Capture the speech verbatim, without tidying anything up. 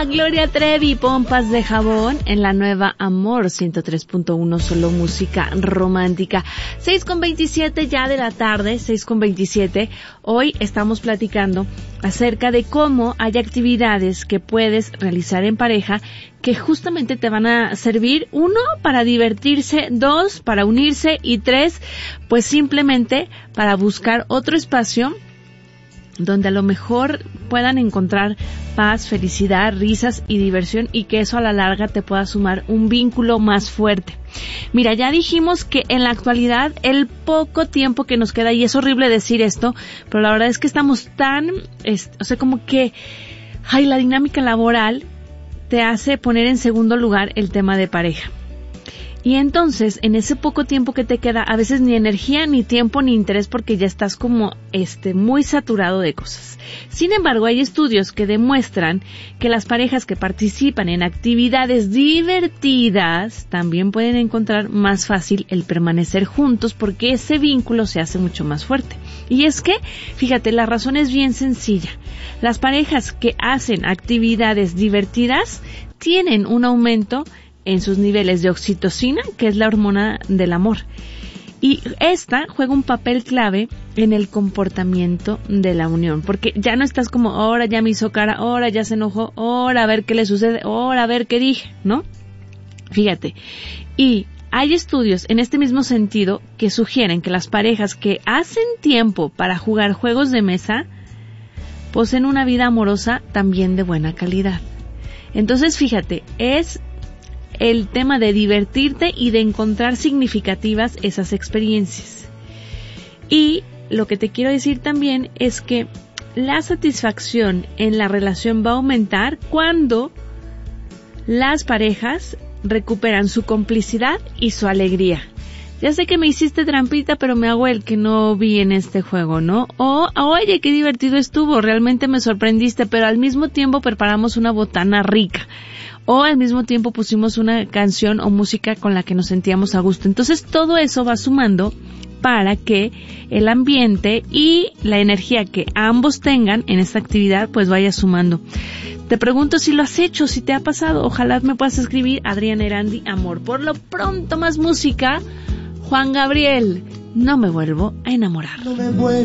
Gloria Trevi, Pompas de Jabón, en la nueva Amor ciento tres punto uno, solo música romántica. seis con veintisiete ya de la tarde, seis con veintisiete. Hoy estamos platicando acerca de cómo hay actividades que puedes realizar en pareja que justamente te van a servir, uno, para divertirse, dos, para unirse y tres, pues simplemente para buscar otro espacio donde a lo mejor puedan encontrar paz, felicidad, risas y diversión, y que eso a la larga te pueda sumar un vínculo más fuerte. Mira, ya dijimos que en la actualidad el poco tiempo que nos queda, y es horrible decir esto, pero la verdad es que estamos tan, es, o sea, como que, ay, la dinámica laboral te hace poner en segundo lugar el tema de pareja. Y entonces, en ese poco tiempo que te queda, a veces ni energía, ni tiempo, ni interés, porque ya estás como este muy saturado de cosas. Sin embargo, hay estudios que demuestran que las parejas que participan en actividades divertidas también pueden encontrar más fácil el permanecer juntos, porque ese vínculo se hace mucho más fuerte. Y es que, fíjate, la razón es bien sencilla. Las parejas que hacen actividades divertidas tienen un aumento en sus niveles de oxitocina, que es la hormona del amor. Y esta juega un papel clave en el comportamiento de la unión, porque ya no estás como, ahora ya me hizo cara, ahora ya se enojó, ahora a ver qué le sucede, ahora a ver qué dije, ¿no? Fíjate. Y hay estudios en este mismo sentido que sugieren que las parejas que hacen tiempo para jugar juegos de mesa poseen una vida amorosa también de buena calidad. Entonces, fíjate, es el tema de divertirte y de encontrar significativas esas experiencias. Y lo que te quiero decir también es que la satisfacción en la relación va a aumentar cuando las parejas recuperan su complicidad y su alegría. Ya sé que me hiciste trampita, pero me hago el que no vi en este juego, ¿no? O, oye, qué divertido estuvo, realmente me sorprendiste, pero al mismo tiempo preparamos una botana rica. O al mismo tiempo pusimos una canción o música con la que nos sentíamos a gusto. Entonces todo eso va sumando para que el ambiente y la energía que ambos tengan en esta actividad pues vaya sumando. Te pregunto si lo has hecho, si te ha pasado. Ojalá me puedas escribir, Adriana Erandi, amor. Por lo pronto, más música. Juan Gabriel, no me vuelvo a enamorar. No me vuelvo